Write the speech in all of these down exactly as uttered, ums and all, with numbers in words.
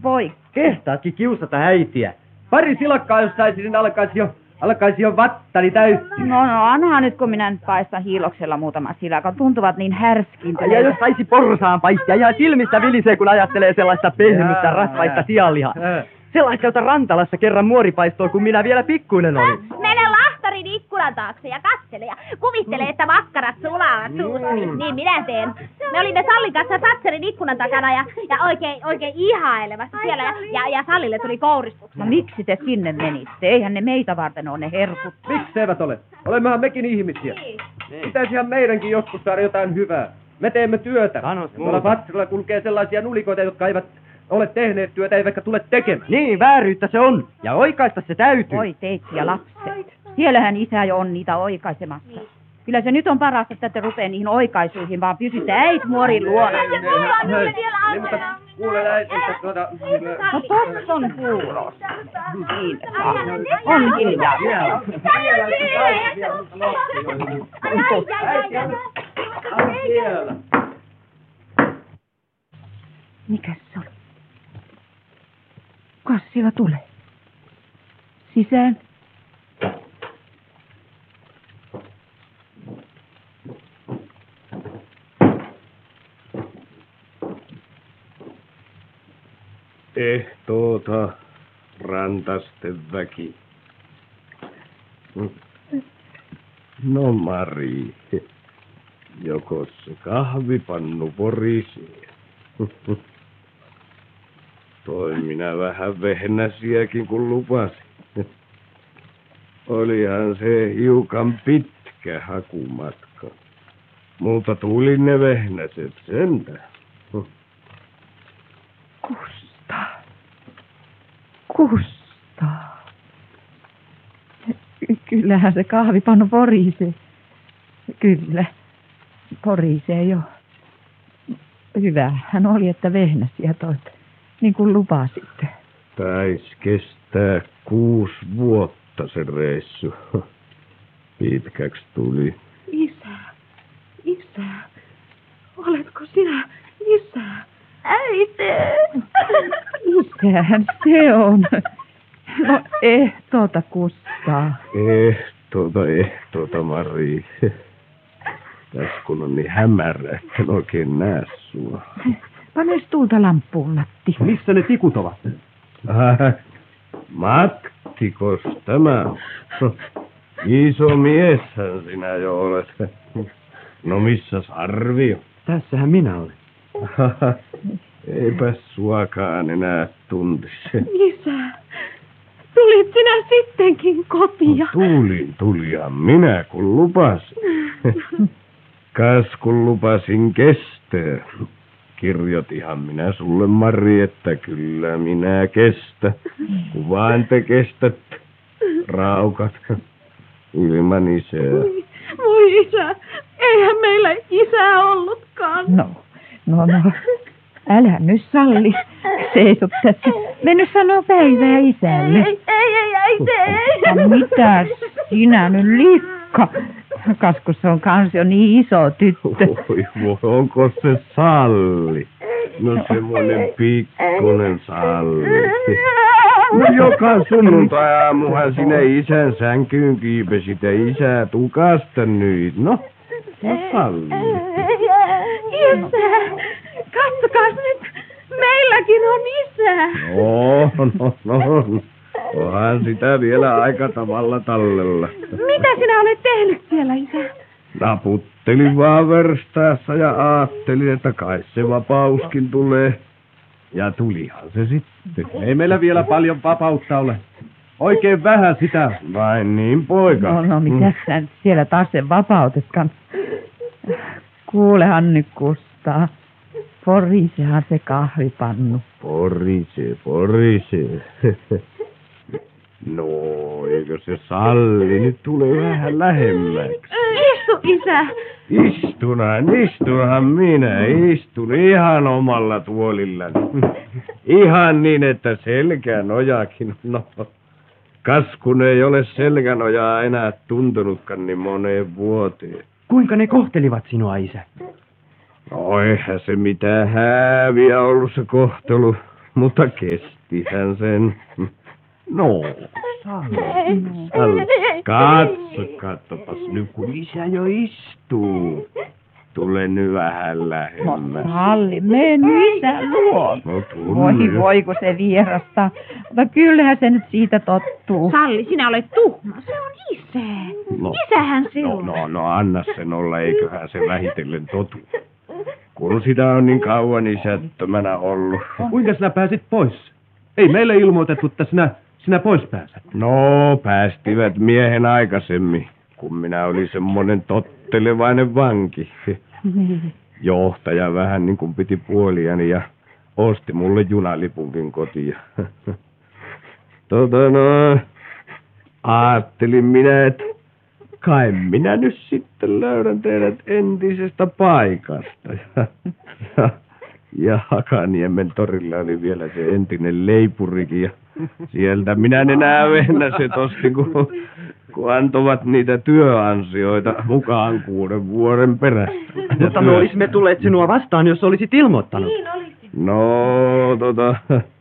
poikki. Kehtaatkin kiusata äitiä. Pari silakkaa, jos saisin, niin alkaisi jo, alkaisi jo vattani täyttyä. No, no, annahan nyt, kun minä nyt paistan hiiloksella muutama silakka. Tuntuvat niin härskintyneitä. Ja jos saisi porsaan paistia, ihan silmistä vilisee, kun ajattelee sellaista pehmystä, rasvaista sianlihaa. Sellaista, jota Rantalassa kerran muori paistoi, kun minä vielä pikkuinen olin. Mene lahtarin ikkunan taakse ja katsele ja kuvittele, että makkarat sulaavat suussa. Niin, niin minä teen. Me olimme Sallin kanssa Satserin ikkunan takana ja, ja oikein, oikein ihailevasti siellä. Ja, ja, ja Sallille tuli kouristuksia. No miksi te sinne menitte? Eihän ne meitä varten ole ne herkut. Miksi eivät ole? Olemmehan mekin ihmisiä. Niin. Pitäisihän meidänkin joskus saada jotain hyvää. Me teemme työtä. Tuolla Fatsilla kulkee sellaisia nulikoita, jotka eivät ole tehneet työtä, eivätkä tule tekemään. Niin, vääryyttä se on. Ja oikaista se täytyy. Oi teitsi ja lapset. Siellähän isä jo on niitä oikaisemassa. Niin. Kyllä se nyt on parasta, että te rupee niihin oikaisuihin, vaan pysytte äit muorin luona. Niin, mutta kuule äiti, että tuota... No tossa on kuulos. Niin, on hiljaa. Mikäs se oli? Kukas siellä tulee? Sisään. Ehtoota rantasten väki. No Mari, joko se kahvipannu porisee? Toi minä vähän vehnäsiäkin kun lupasin. Olihan se hiukan pitkä hakumatka. Mutta tuli ne vehnäset sentään. Kusta. Kusta. Kyllähän se kahvipannu porisee. Kyllä. Porisee jo. Hyvähän oli, että vehnäsiä toit. Niin kuin lupasitte. Tais kestää kuusi vuotta se reissu. Pitkäksi tuli. Isä. Isä. Oletko sinä isä? Äiti. Isähän se on. No ehtoota Kustaa. Ehtoota, ehtoota Mari. Tässä kun on niin hämärä, että en oikein näe sua. Pane tuulta lamppuun, Matti. Missä ne tikut ovat? Äh, Mattikos tämä? Iso mieshän sinä jo olet. No missäs Arvio? Tässähän minä olen. Eipä suakaan enää tuntisi. Isä, tulit sinä sittenkin kotiin? No, tulin, tulihan minä kun lupasin. Kas kun lupasin kestää. Kirjoitihan minä sulle, Mari, että kyllä minä kestä. Kun vaan te kestät raukat ilman isää. Voi, voi isä, eihän meillä isää ollutkaan. No, no, no. Älä nyt Salli. Seisot tässä. Mene sanoo päivää isälle. Ei, ei, ei, äiti, ei. No mitä sinä nyt likka? Kas kun se on kans jo niin iso tyttö. Oi, voi, onko se Salli? No semmoinen pikkunen Salli. No joka sunnuntai-aamuhan sinä isän sänkyyn kiipesit ja isä tukasta nyt. No, no Salli. Isä, katsokaas nyt, meilläkin on isä. No, no, no. Onhan sitä vielä aika tavalla tallella. Mitä sinä olet tehnyt siellä, isä? Naputtelin vaan verstaassa ja ajattelin, että kai se vapauskin tulee. Ja tulihan se sitten. Ei meillä vielä paljon vapautta ole. Oikein vähän sitä. Vain niin, poika. No, no, mitäs sä nyt siellä taas sen vapautetkaan? Kuulehan nyt Kustaa. Porisehan se kahvipannu. Porisee, porisee. No, eikö se Salli nyt tule vähän lähemmäksi? Istu, isä. Istunhan, istunhan minä. Istun ihan omalla tuolillani. Ihan niin, että selkänojakin. No, kas kun ei ole selkänojaa enää tuntunutkaan niin moneen vuoteen. Kuinka ne kohtelivat sinua, isä? No eihän se mitään hääviä ollut se kohtelu. mutta kestihän sen. No, Salli, Salli. Katso, katsopas nyt kun isä jo istuu. Tule nyt vähän lähemmäs. Salli, mene nyt isän luo. No tule. Voi voi, kun se vierastaa. Mutta kyllähän se nyt siitä tottuu. Salli, sinä olet tuhma. Se on isä. No. Isähän se No, on. no, no, anna sen olla, eiköhän se vähitellen totu. Kun sitä on niin kauan isättömänä ollut. Kuinka sinä pääsit pois? Ei meille ilmoitettu, että sinä, sinä pois pääset. No, päästivät miehen aikaisemmin, kun minä olin semmoinen tottelevainen vanki. Johtaja vähän niin kuin piti puoliani ja osti mulle junalipunkin kotiin. Tota no, ajattelin minä, että kai minä nyt sitten löydän teidät entisestä paikasta. Ja, ja, ja Hakaniemen torilla oli vielä se entinen leipurikin ja sieltä minä nenää vehnäset ostin, kun, kun antoivat niitä työansioita mukaan kuuden vuoden perästä. Mutta me olisimme tulleet sinua vastaan, jos olisit ilmoittanut. Niin olisi. No, tota,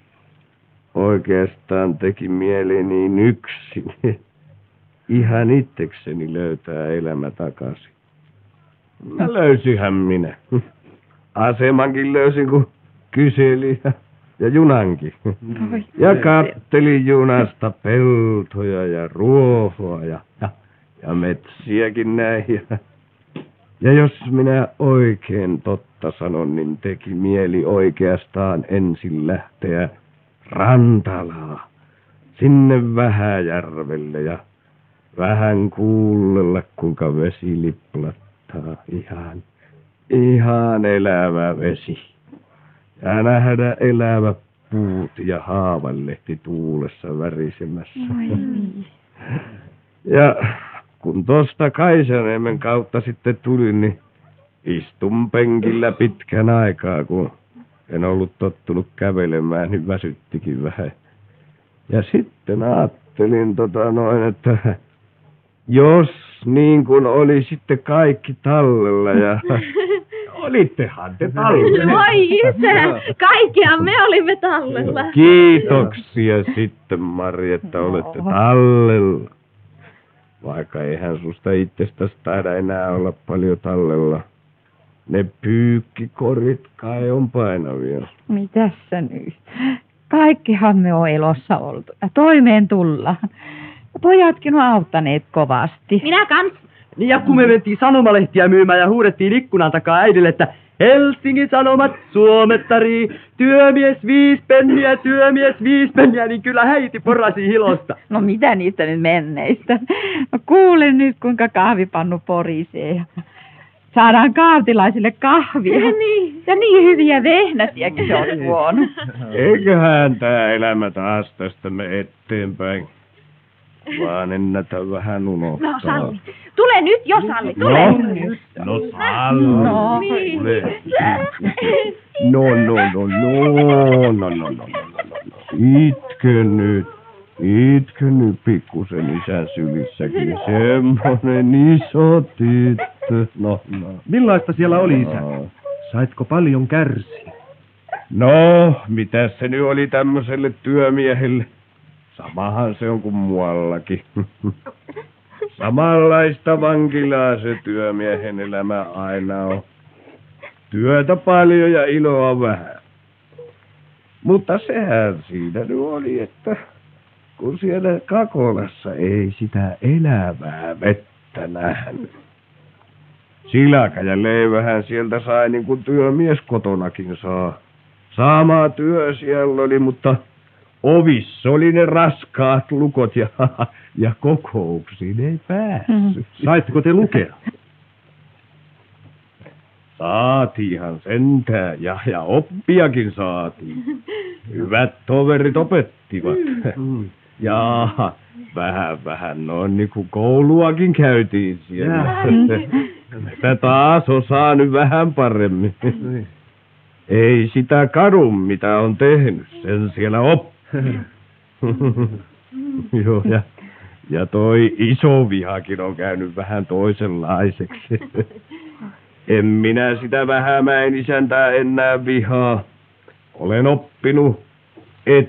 oikeastaan teki mieli niin yksin. Ihan itsekseni löytää elämä takaisin. Ja löysinhän minä. Asemankin löysin, kun kyselin ja, ja junankin. Ja kattelin junasta peltoja ja ruohoa ja, ja, ja metsiäkin näin. Ja, ja jos minä oikein totta sanon, niin teki mieli oikeastaan ensin lähteä Rantalaan, sinne Vähäjärvelle ja vähän kuunnella, kuinka vesi liplattaa. Ihan, ihan elävä vesi. Ja nähdä elävä puut ja haavanlehti tuulessa värisemässä. Ja kun tosta Kaisaniemen kautta sitten tulin, niin istun penkillä pitkän aikaa, kun en ollut tottunut kävelemään, niin väsyttikin vähän. Ja sitten ajattelin tota noin, että jos niin kuin oli sitten kaikki tallella ja olittehan te tallella. Voi isä, kaikkihan me olimme tallella. Kiitoksia sitten, Mari, että olette tallella. Vaikka eihän susta itsestäsi taida enää olla paljon tallella. Ne pyykkikorit kai on painavia. Mitäs sä nyt? Kaikkihan me on elossa oltu ja toimeen tullaan. Pojatkin on auttaneet kovasti. Minä kans. Niin ja kun me mentiin sanomalehtiä myymään ja huudettiin ikkunan takaa äidille, että Helsingin Sanomat suomettari, työmies viisi penniä, työmies viisi penniä, niin kyllä häiti porasi hilosta. No mitä niistä nyt menneistä? No kuulen nyt, kuinka kahvipannu porisee. Ja saadaan kaartilaisille kahvia. Niin. Ja niin hyviä vehnäsiäkin se on tuonut. Eiköhän tää elämä taas tästä me eteenpäin. Vaan ennätä vähän unohtaa. No Salli, tule nyt jo Salli, tule No, nyt. no Salli. No, niin. Tule. No, no, no, no, no, no, no, no, no. Itke nyt. Itke nyt pikkusen isän sylissäkin. Semmonen iso tyttö. No, no. Millaista siellä oli, isä? Saitko paljon kärsiä? No, mitäs se nyt oli tämmöiselle työmiehelle? Samahan se on kuin muuallakin. Samanlaista vankilaa se työmiehen elämä aina on. Työtä paljon ja iloa vähän. Mutta sehän siinä nyt oli, että kun siellä Kakolassa ei sitä elävää vettä nähnyt. Silaka ja leivähän sieltä sai niin kuin työmies kotonakin saa. Sama työ siellä oli, mutta ovissa oli ne raskaat lukot ja, ja kokouksiin ei päässyt. Saitteko te lukea? Saatiinhan sentään ja, ja oppiakin saatiin. Hyvät toverit opettivat. Ja vähän vähän noin niin kuin kouluakin käytiin siellä. Sitä taas osaa nyt vähän paremmin. Ei sitä kadu, mitä on tehnyt, sen siellä oppii. Joo, ja, ja toi iso vihakin on käynyt vähän toisenlaiseksi. En minä sitä Vähämäen isäntää enää vihaa. Olen oppinut